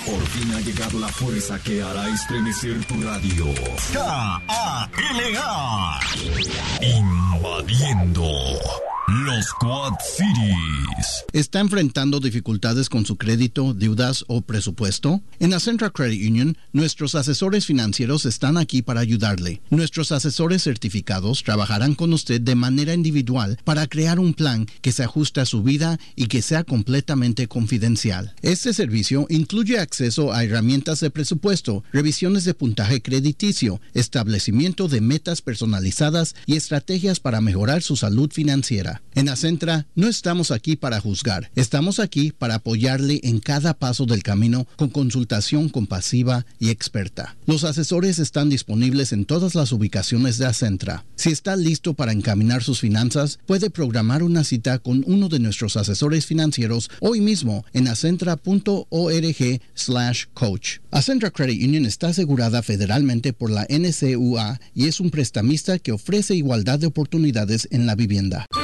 Por fin ha llegado la fuerza que hará estremecer tu radio. KALA. Invadiendo los Quad Cities. ¿Está enfrentando dificultades con su crédito, deudas o presupuesto? En Acentra Credit Union, nuestros asesores financieros están aquí para ayudarle. Nuestros asesores certificados trabajarán con usted de manera individual para crear un plan que se ajuste a su vida y que sea completamente confidencial. Este servicio incluye acceso a herramientas de presupuesto, revisiones de puntaje crediticio, establecimiento de metas personalizadas y estrategias para mejorar su salud financiera. En Acentra no estamos aquí para juzgar, estamos aquí para apoyarle en cada paso del camino con consultación compasiva y experta. Los asesores están disponibles en todas las ubicaciones de Acentra. Si está listo para encaminar sus finanzas, puede programar una cita con uno de nuestros asesores financieros hoy mismo en acentra.org/coach. Acentra Credit Union está asegurada federalmente por la NCUA y es un prestamista que ofrece igualdad de oportunidades en la vivienda.